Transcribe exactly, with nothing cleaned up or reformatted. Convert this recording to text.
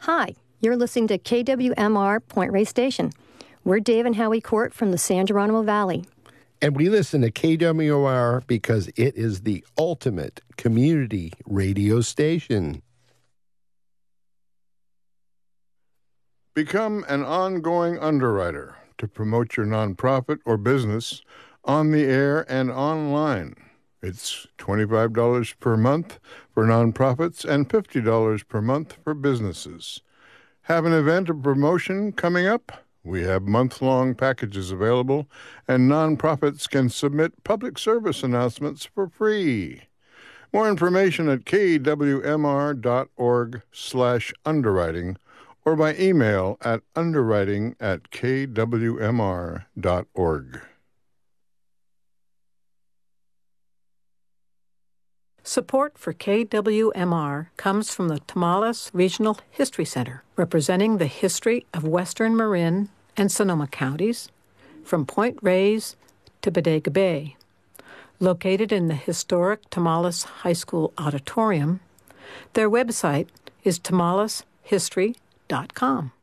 Hi, you're listening to K W M R Point Reyes Station. We're Dave and Howie Court from the San Geronimo Valley. And we listen to K W M R because it is the ultimate community radio station. Become an ongoing underwriter to promote your nonprofit or business on the air and online. It's twenty-five dollars per month for nonprofits and fifty dollars per month for businesses. Have an event or promotion coming up? We have month-long packages available, and nonprofits can submit public service announcements for free. More information at kwmr.org slash underwriting or by email at underwriting at kwmr.org. Support for K W M R comes from the Tomales Regional History Center, representing the history of western Marin and Sonoma counties, from Point Reyes to Bodega Bay. Located in the historic Tomales High School auditorium, their website is tomales history dot com.